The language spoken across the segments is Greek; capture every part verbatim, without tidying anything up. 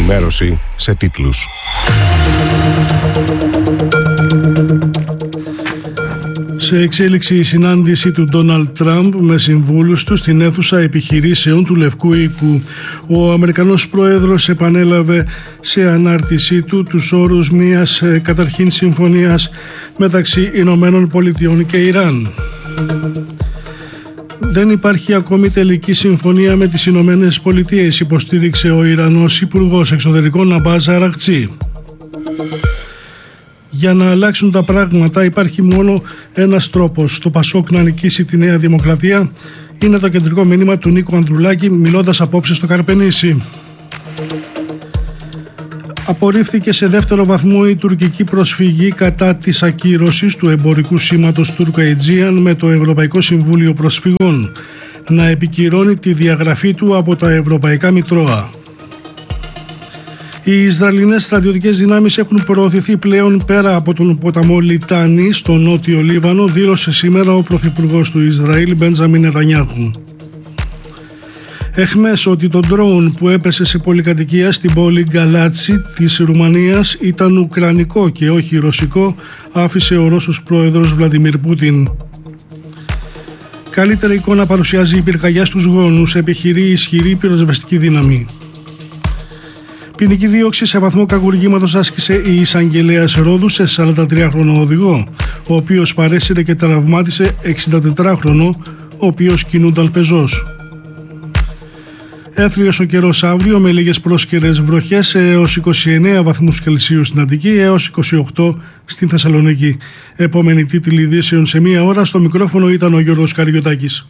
ενημέρωση σε τίτλους. Σε εξέλιξη η συνάντηση του Ντόναλντ Τραμπ με συμβούλους του στην αίθουσα επιχειρήσεων του Λευκού Οίκου. Ο Αμερικανός Πρόεδρος επανέλαβε σε ανάρτησή του τους όρους μιας καταρχήν συμφωνίας μεταξύ Ηνωμένων Πολιτειών και Ιράν. Δεν υπάρχει ακόμη τελική συμφωνία με τις Ηνωμένες Πολιτείες, υποστήριξε ο Ιρανός Υπουργός Εξωτερικών Αμπάζ Αραγτσί. Για να αλλάξουν τα πράγματα υπάρχει μόνο ένας τρόπος. Το Πασόκ να νικήσει τη Νέα Δημοκρατία είναι το κεντρικό μήνυμα του Νίκου Ανδρουλάκη μιλώντας απόψε στο Καρπενήσι. Απορρίφθηκε σε δεύτερο βαθμό η τουρκική προσφυγή κατά της ακύρωσης του εμπορικού σήματος Turco Aegean με το Ευρωπαϊκό Συμβούλιο Προσφυγών να επικυρώνει τη διαγραφή του από τα Ευρωπαϊκά Μητρώα. Οι Ισραηλινές στρατιωτικές δυνάμεις έχουν προωθηθεί πλέον πέρα από τον ποταμό Λιτάνη στο νότιο Λίβανο, δήλωσε σήμερα ο Πρωθυπουργός του Ισραήλ Μπέντζαμιν Νετανιάχου. Εχμές ότι το ντρόουν που έπεσε σε πολυκατοικία στην πόλη Γκαλάτσι της Ρουμανίας ήταν ουκρανικό και όχι ρωσικό, άφησε ο Ρώσος πρόεδρος Βλαντιμίρ Πούτιν. Καλύτερη εικόνα παρουσιάζει η πυρκαγιά στους γόνους, επιχειρεί ισχυρή πυροσβεστική δύναμη. Ποινική δίωξη σε βαθμό κακουργήματος άσκησε η εισαγγελέας Ρόδου σε σαραντατριάχρονο οδηγό, ο οποίος παρέσυρε και τραυμάτισε εξηντατετράχρονο, ο οποίος κινούνταν πεζός. Έθριος ο καιρός αύριο με λίγες πρόσκαιρες βροχές έως είκοσι εννέα βαθμούς Κελσίου στην Αττική έως είκοσι οκτώ στην Θεσσαλονίκη. Επόμενη τίτλη ειδήσεων σε μία ώρα. Στο μικρόφωνο ήταν ο Γιώργος Καριωτάκης.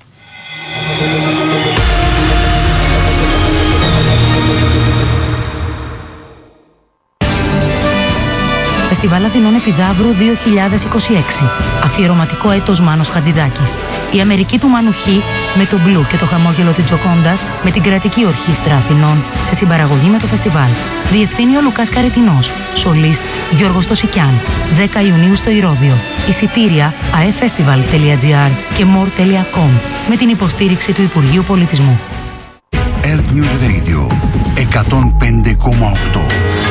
Φεστιβάλ Αθηνών Επιδαύρου δύο χιλιάδες είκοσι έξι. Αφιερωματικό έτος Μάνος Χατζηδάκης. Η Αμερική του Μανουχή με τον Μπλου και το χαμόγελο της Τζοκόντας με την Κρατική Ορχήστρα Αθηνών σε συμπαραγωγή με το φεστιβάλ. Διευθύνει ο Λουκάς Καρετινός. Σολίστ Γιώργος Τωσικιάν. δέκα Ιουνίου στο Ηρώδειο. Εισιτήρια aefestival τελεία gr και more τελεία com με την υποστήριξη του Υπουργείου Πολιτισμού. Earth News Radio εκατόν πέντε κόμμα οκτώ.